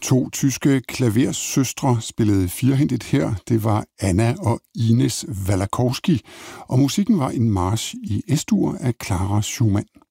To tyske klaversøstre spillede firhændigt her. Det var Anna og Ines Walakowski, og musikken var en march i S-dur af Clara Schumann.